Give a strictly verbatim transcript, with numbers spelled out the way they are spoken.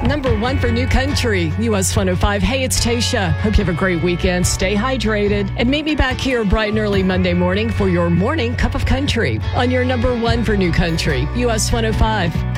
number one for New Country, U S one oh five. Hey, it's Tasha. Hope you have a great weekend. Stay hydrated. And meet me back here bright and early Monday morning for your morning cup of country on your number one for New Country, U S one oh five.